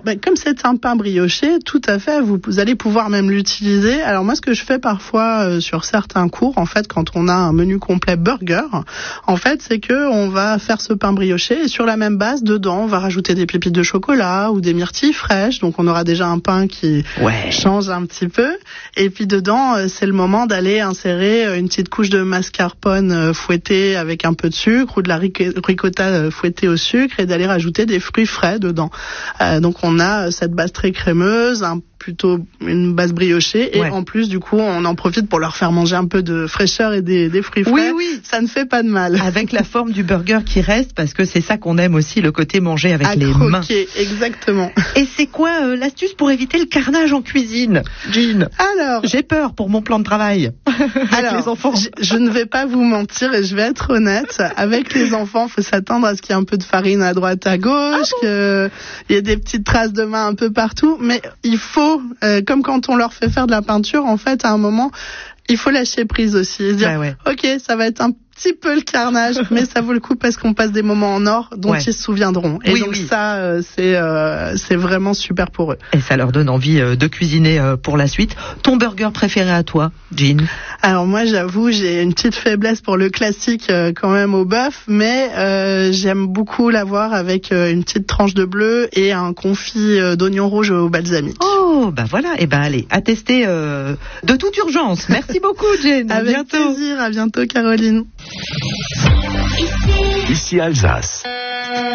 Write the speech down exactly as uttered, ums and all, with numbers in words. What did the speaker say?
bah, comme c'est un pain brioché, tout à fait, vous, vous allez pouvoir même l'utiliser. Alors moi, ce que je fais parfois euh, sur certains cours, en fait, quand on a un menu complet burger, en fait, c'est que on va faire ce pain brioché et sur la même base, dedans, on va rajouter des pépites de chocolat ou des myrtilles fraîches. Donc on aura déjà un pain qui ouais. change un petit peu. Et puis dedans, euh, c'est le moment d'aller insérer une petite couche de mascarpone euh, fouettée avec un peu de sucre ou de la ricotta euh, fouettée au sucre et d'aller rajouter des fruits frais dedans. Euh, donc on a cette base très crémeuse, un plutôt une base briochée et ouais. en plus du coup on en profite pour leur faire manger un peu de fraîcheur et des, des fruits frais. Oui, oui. Ça ne fait pas de mal. Avec la forme du burger qui reste, parce que c'est ça qu'on aime aussi, le côté manger avec à les croquer, mains. Exactement. Et c'est quoi euh, l'astuce pour éviter le carnage en cuisine, Jean? Alors, j'ai peur pour mon plan de travail. avec alors, les enfants. Je, je ne vais pas vous mentir et je vais être honnête. Avec les enfants, il faut s'attendre à ce qu'il y ait un peu de farine à droite, à gauche, ah bon qu'il y ait des petites traces de main un peu partout. Mais il faut, euh, comme quand on leur fait faire de la peinture, en fait, à un moment, il faut lâcher prise aussi et dire, bah ouais. ok, ça va être un petit peu le carnage, mais ça vaut le coup parce qu'on passe des moments en or dont ouais. ils se souviendront. Et oui, donc oui. ça, euh, c'est euh, c'est vraiment super pour eux. Et ça leur donne envie euh, de cuisiner euh, pour la suite. Ton burger préféré à toi, Jean? Alors moi, j'avoue, j'ai une petite faiblesse pour le classique euh, quand même au bœuf, mais euh, j'aime beaucoup l'avoir avec euh, une petite tranche de bleu et un confit euh, d'oignon rouge au balsamique. Oh, bah voilà. Et ben bah, allez, à tester euh, de toute urgence. Merci beaucoup, Jean. À avec bientôt. plaisir. À bientôt, Caroline. Ici Alsace.